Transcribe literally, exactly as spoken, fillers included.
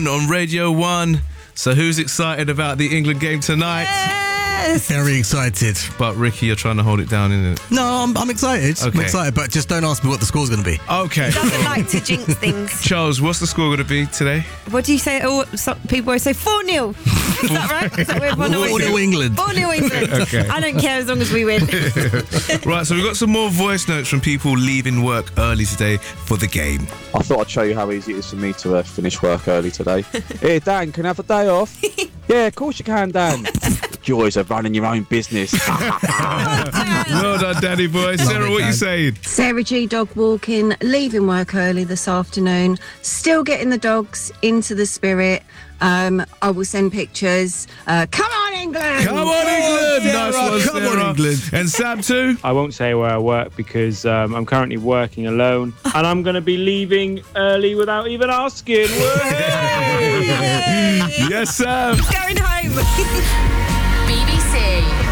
One on Radio One. So who's excited about the England game tonight? Yes. Very excited. But Ricky, you're trying to hold it down, isn't it? No, I'm, I'm excited. Okay. I'm excited, but just don't ask me what the score's going to be. Okay. Doesn't like to jinx things. Charles, what's the score going to be today? What do you say? Oh, some people always say four nil. Is that right? Is that what everyone always four nil says? England. four nil England. Okay. I don't care as long as we win. Right, so we've got some more voice notes from people leaving work early today for the game. I thought I'd show you how easy it is for me to uh, finish work early today. Here, Dan, can I have a day off? Yeah, of course you can, Dan. Joys of running your own business. Well done, Daddy boy. Sarah, what are you saying? Sarah G, dog walking, leaving work early this afternoon, still getting the dogs into the spirit. Um, I will send pictures. Uh, come on, England! Come on, England! Nice one, Come on, Sarah. England. And Sam too? I won't say where I work because um, I'm currently working alone and I'm going to be leaving early without even asking. Yes, Sam. Going home. B B C